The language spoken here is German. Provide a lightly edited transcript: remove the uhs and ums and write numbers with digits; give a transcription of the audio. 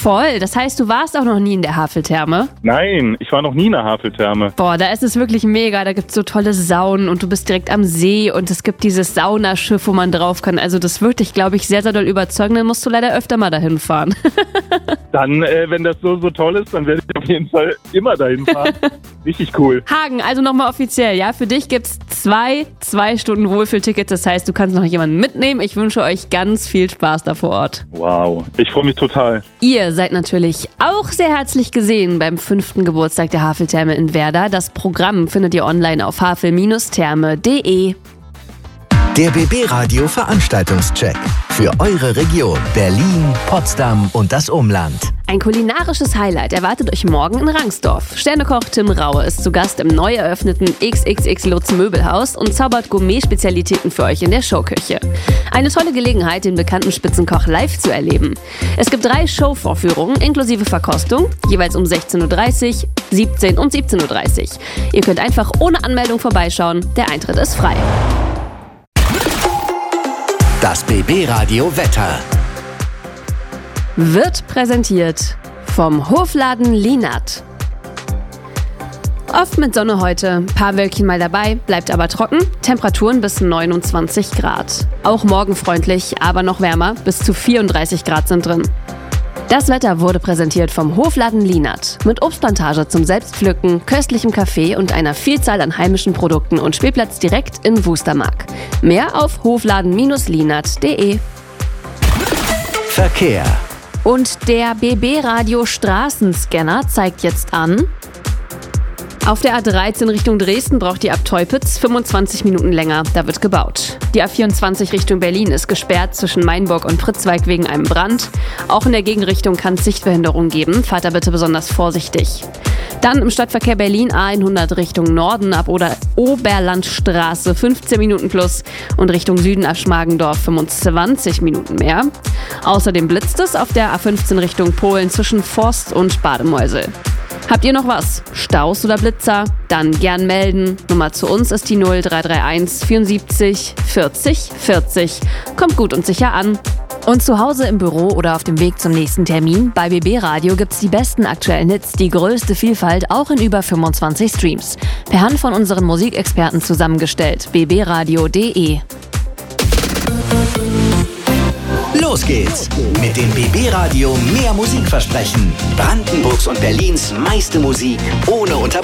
Voll, das heißt, du warst auch noch nie in der Haveltherme? Nein, ich war noch nie in der Haveltherme. Boah, da ist es wirklich mega, da gibt es so tolle Saunen und du bist direkt am See und es gibt dieses Saunaschiff, wo man drauf kann. Also das wird dich, glaube ich, sehr, sehr doll überzeugen, dann musst du leider öfter mal dahin fahren. Dann, wenn das so toll ist, dann werde ich auf jeden Fall immer dahin fahren. Richtig cool. Hagen, also nochmal offiziell, ja, für dich gibt's zwei Stunden Wohlfühltickets, das heißt, du kannst noch jemanden mitnehmen. Ich wünsche euch ganz viel Spaß da vor Ort. Wow, ich freue mich total. Ihr seid natürlich auch sehr herzlich gesehen beim 5. Geburtstag der Haveltherme in Werder. Das Programm findet ihr online auf havel-therme.de. Der BB Radio Veranstaltungscheck für eure Region Berlin, Potsdam und das Umland. Ein kulinarisches Highlight erwartet euch morgen in Rangsdorf. Sternekoch Tim Raue ist zu Gast im neu eröffneten XXX Lutz Möbelhaus und zaubert Gourmet-Spezialitäten für euch in der Showküche. Eine tolle Gelegenheit, den bekannten Spitzenkoch live zu erleben. Es gibt 3 Showvorführungen inklusive Verkostung, jeweils um 16.30 Uhr, 17 und 17.30 Uhr. Ihr könnt einfach ohne Anmeldung vorbeischauen, der Eintritt ist frei. Das BB Radio Wetter Wird präsentiert vom Hofladen Lienert. Oft mit Sonne heute, paar Wölkchen mal dabei, bleibt aber trocken, Temperaturen bis 29 Grad. Auch morgen freundlich, aber noch wärmer, bis zu 34 Grad sind drin. Das Wetter wurde präsentiert vom Hofladen Lienert. Mit Obstplantage zum Selbstpflücken, köstlichem Kaffee und einer Vielzahl an heimischen Produkten und Spielplatz direkt in Wustermark. Mehr auf hofladen-lienert.de. Verkehr. Und der BB Radio Straßenscanner zeigt jetzt an: Auf der A13 Richtung Dresden braucht ihr ab Teupitz 25 Minuten länger, da wird gebaut. Die A24 Richtung Berlin ist gesperrt zwischen Mainburg und Pritzwalk wegen einem Brand. Auch in der Gegenrichtung kann es Sichtbehinderung geben, fahrt da bitte besonders vorsichtig. Dann im Stadtverkehr Berlin A100 Richtung Norden ab oder Oberlandstraße 15 Minuten plus und Richtung Süden ab Schmargendorf 25 Minuten mehr. Außerdem blitzt es auf der A15 Richtung Polen zwischen Forst und Bademäusel. Habt ihr noch was? Staus oder Blitzer? Dann gern melden. Nummer zu uns ist die 0331 74 40 40. Kommt gut und sicher an. Und zu Hause im Büro oder auf dem Weg zum nächsten Termin, bei BB Radio gibt's die besten aktuellen Hits, die größte Vielfalt, auch in über 25 Streams. Per Hand von unseren Musikexperten zusammengestellt. bbradio.de. Los geht's mit dem BB Radio mehr Musikversprechen. Brandenburgs und Berlins meiste Musik ohne Unterbrechung.